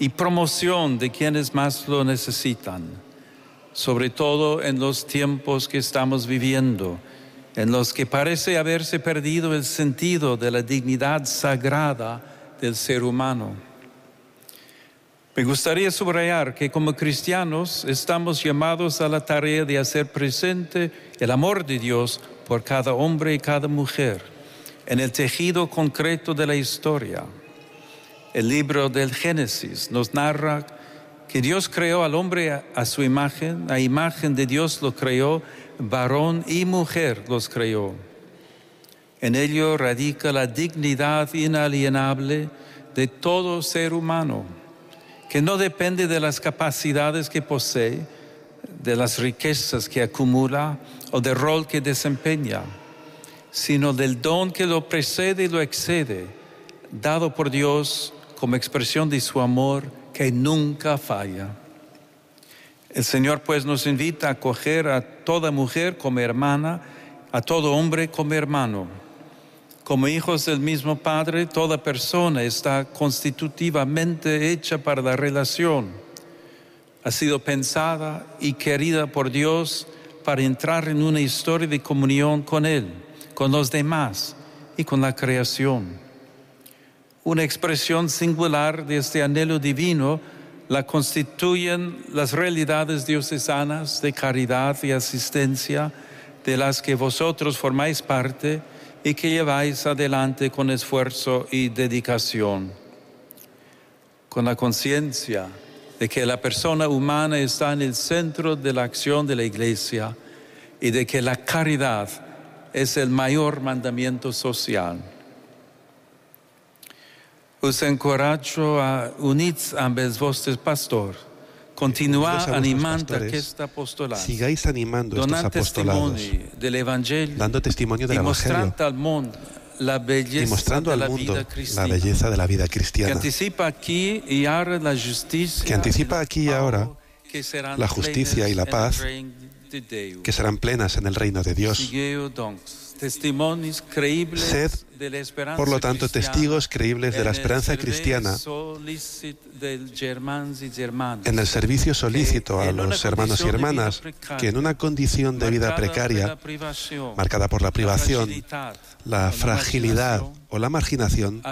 y promoción de quienes más lo necesitan, sobre todo en los tiempos que estamos viviendo, en los que parece haberse perdido el sentido de la dignidad sagrada del ser humano. Me gustaría subrayar que como cristianos estamos llamados a la tarea de hacer presente el amor de Dios por cada hombre y cada mujer en el tejido concreto de la historia. El libro del Génesis nos narra que Dios creó al hombre a su imagen, a imagen de Dios lo creó, varón y mujer los creó. En ello radica la dignidad inalienable de todo ser humano, que no depende de las capacidades que posee, de las riquezas que acumula o del rol que desempeña, sino del don que lo precede y lo excede, dado por Dios como expresión de su amor que nunca falla. El Señor pues nos invita a acoger a toda mujer como hermana, a todo hombre como hermano. Como hijos del mismo Padre, toda persona está constitutivamente hecha para la relación. Ha sido pensada y querida por Dios para entrar en una historia de comunión con Él, con los demás y con la creación. Una expresión singular de este anhelo divino la constituyen las realidades diocesanas de caridad y asistencia de las que vosotros formáis parte y que lleváis adelante con esfuerzo y dedicación. Con la conciencia de que la persona humana está en el centro de la acción de la Iglesia y de que la caridad es el mayor mandamiento social. Os encorajo a unir ambos vostres pastor, continuar animando aquest apostolat, sigáis animando estos apostolados, dando testimonio del Evangelio y mostrando al mundo la belleza de la vida cristiana, que anticipa aquí y ahora la justicia y la paz que serán plenas en el reino de Dios. Sed, por lo tanto, testigos creíbles de la esperanza cristiana en el servicio solícito a los hermanos y hermanas que en una condición de vida precaria, marcada por la privación, la fragilidad o la marginación,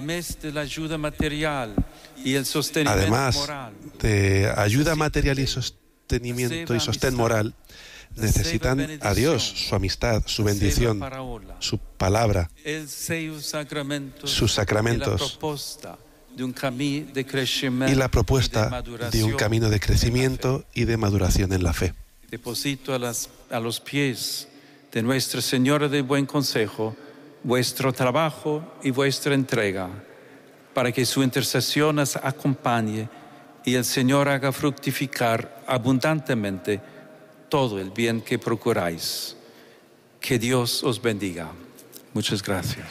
además de ayuda material y sostenimiento y sostén moral, necesitan a Dios, su amistad, su bendición, su palabra, sus sacramentos y la propuesta de un camino de crecimiento y de maduración en la fe. Deposito a los pies de Nuestra Señora de Buen Consejo vuestro trabajo y vuestra entrega, para que su intercesión nos acompañe y el Señor haga fructificar abundantemente todo el bien que procuráis. Que Dios os bendiga. Muchas gracias.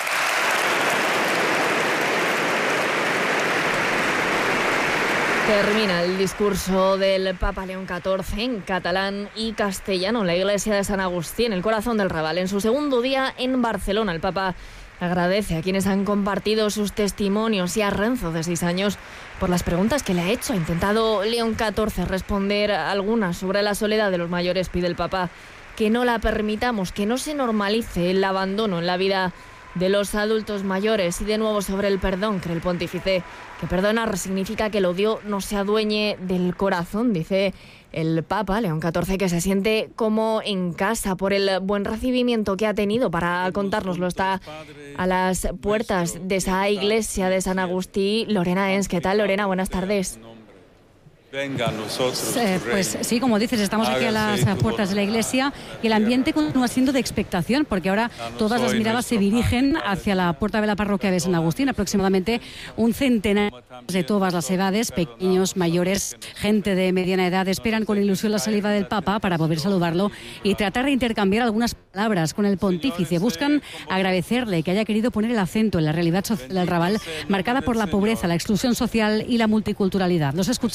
Termina el discurso del Papa León XIV en catalán y castellano en la iglesia de San Agustín, en el corazón del Raval. En su segundo día en Barcelona, el Papa agradece a quienes han compartido sus testimonios y a Renzo, de 6 años, por las preguntas que le ha hecho. Ha intentado León XIV responder algunas sobre la soledad de los mayores. Pide el Papa que no la permitamos, que no se normalice el abandono en la vida de los adultos mayores. Y de nuevo sobre el perdón, cree el pontífice que perdonar significa que el odio no se adueñe del corazón. Dice el Papa León XIV que se siente como en casa por el buen recibimiento que ha tenido. Para contárnoslo está a las puertas de esa iglesia de San Agustín Lorena Ens. ¿Qué tal, Lorena? Buenas tardes. Venga a nosotros. Pues sí, como dices, estamos aquí a las puertas de la iglesia y el ambiente continúa siendo de expectación, porque ahora todas las miradas se dirigen hacia la puerta de la parroquia de San Agustín. Aproximadamente un centenar de todas las edades, pequeños, mayores, gente de mediana edad, esperan con ilusión la salida del Papa para poder saludarlo y tratar de intercambiar algunas palabras con el pontífice. Buscan agradecerle que haya querido poner el acento en la realidad social del Raval, marcada por la pobreza, la exclusión social y la multiculturalidad. Los escuchamos.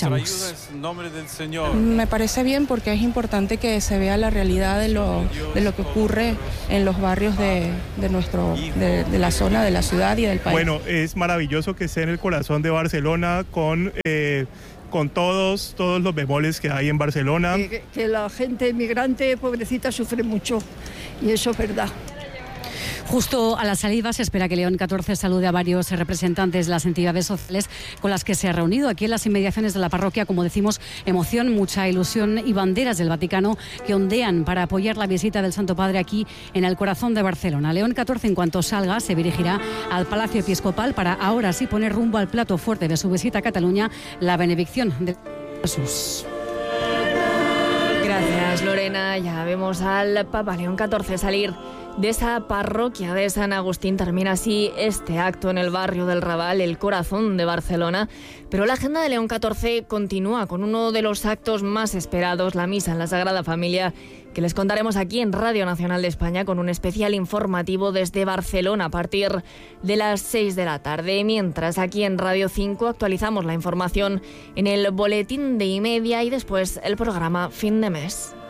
Dios. En nombre del Señor. Me parece bien porque es importante que se vea la realidad de lo que ocurre en los barrios de la zona, de la ciudad y del país. Bueno, es maravilloso que esté en el corazón de Barcelona con todos los bemoles que hay en Barcelona. Que la gente inmigrante, pobrecita, sufre mucho y eso es verdad. Justo a la salida se espera que León XIV salude a varios representantes de las entidades sociales con las que se ha reunido aquí en las inmediaciones de la parroquia. Como decimos, emoción, mucha ilusión y banderas del Vaticano que ondean para apoyar la visita del Santo Padre aquí en el corazón de Barcelona. León XIV, en cuanto salga, se dirigirá al Palacio Episcopal para ahora sí poner rumbo al plato fuerte de su visita a Cataluña, la benedicción de Jesús. Gracias, Lorena. Ya vemos al Papa León XIV salir de esa parroquia de San Agustín. Termina así este acto en el barrio del Raval, el corazón de Barcelona. Pero la agenda de León XIV continúa con uno de los actos más esperados, la misa en la Sagrada Familia, que les contaremos aquí en Radio Nacional de España con un especial informativo desde Barcelona a partir de las 6 de la tarde. Mientras aquí en Radio 5 actualizamos la información en el boletín de 1:30 y después el programa Fin de Mes.